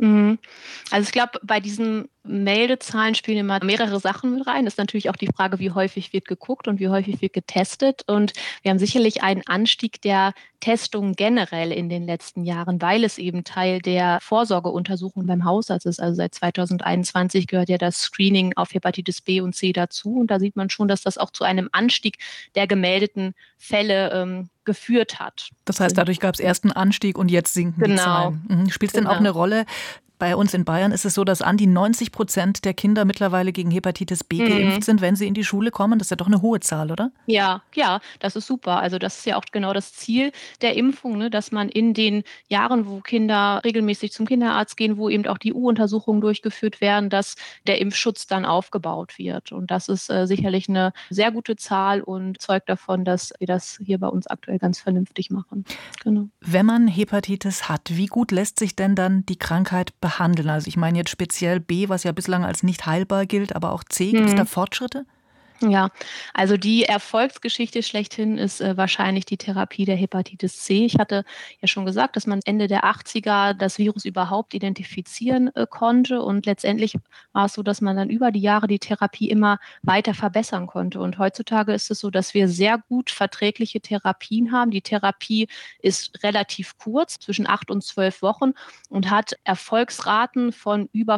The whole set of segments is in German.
Mhm. Also ich glaube, bei diesen Meldezahlen spielen immer mehrere Sachen mit rein. Das ist natürlich auch die Frage, wie häufig wird geguckt und wie häufig wird getestet. Und wir haben sicherlich einen Anstieg der Testungen generell in den letzten Jahren, weil es eben Teil der Vorsorgeuntersuchung beim Hausarzt ist. Also seit 2021 gehört ja das Screening auf Hepatitis B und C dazu. Und da sieht man schon, dass das auch zu einem Anstieg der gemeldeten Fälle geführt hat. Das heißt, dadurch gab es erst einen Anstieg und jetzt sinken die Genau, Zahlen. Spielt es denn auch genau. eine Rolle? Bei uns in Bayern ist es so, dass an die 90% der Kinder mittlerweile gegen Hepatitis B geimpft sind, wenn sie in die Schule kommen. Das ist ja doch eine hohe Zahl, oder? Ja, ja, das ist super. Also das ist ja auch genau das Ziel der Impfung, ne, dass man in den Jahren, wo Kinder regelmäßig zum Kinderarzt gehen, wo eben auch die U-Untersuchungen durchgeführt werden, dass der Impfschutz dann aufgebaut wird. Und das ist sicherlich eine sehr gute Zahl und zeugt davon, dass wir das hier bei uns aktuell ganz vernünftig machen. Genau. Wenn man Hepatitis hat, wie gut lässt sich denn dann die Krankheit behandeln? Also ich meine jetzt speziell B, was ja bislang als nicht heilbar gilt, aber auch C. Gibt es da Fortschritte? Ja, also die Erfolgsgeschichte schlechthin ist wahrscheinlich die Therapie der Hepatitis C. Ich hatte ja schon gesagt, dass man Ende der 80er das Virus überhaupt identifizieren konnte und letztendlich war es so, dass man dann über die Jahre die Therapie immer weiter verbessern konnte. Und heutzutage ist es so, dass wir sehr gut verträgliche Therapien haben. Die Therapie ist relativ kurz, zwischen 8 und 12 Wochen und hat Erfolgsraten von über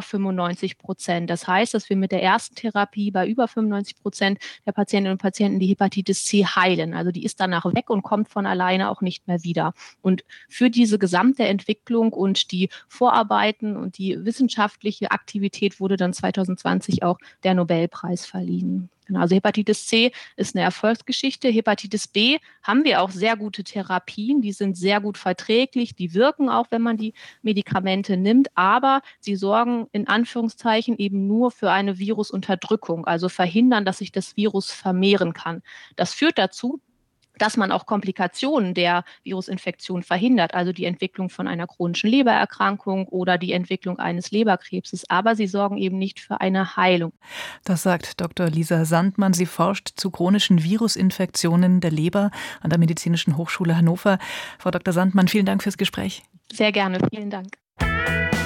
95%. Das heißt, dass wir mit der ersten Therapie bei über 95% der Patientinnen und Patienten die Hepatitis C heilen. Also die ist danach weg und kommt von alleine auch nicht mehr wieder. Und für diese gesamte Entwicklung und die Vorarbeiten und die wissenschaftliche Aktivität wurde dann 2020 auch der Nobelpreis verliehen. Also Hepatitis C ist eine Erfolgsgeschichte. Hepatitis B haben wir auch sehr gute Therapien, die sind sehr gut verträglich, die wirken auch, wenn man die Medikamente nimmt, aber sie sorgen in Anführungszeichen eben nur für eine Virusunterdrückung, also verhindern, dass sich das Virus vermehren kann. Das führt dazu, dass man auch Komplikationen der Virusinfektion verhindert, also die Entwicklung von einer chronischen Lebererkrankung oder die Entwicklung eines Leberkrebses. Aber sie sorgen eben nicht für eine Heilung. Das sagt Dr. Lisa Sandmann. Sie forscht zu chronischen Virusinfektionen der Leber an der Medizinischen Hochschule Hannover. Frau Dr. Sandmann, vielen Dank fürs Gespräch. Sehr gerne, vielen Dank.